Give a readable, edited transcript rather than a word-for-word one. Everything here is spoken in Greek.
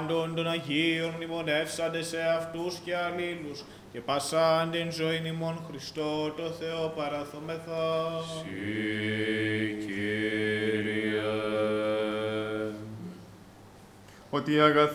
πάντων των Αγίων μνημονεύσαντε σε αυτούς και αλλήλους, και πασάν την ζωήν ημών Χριστό το Θεό παραθόμεθα. Ότι αγαθή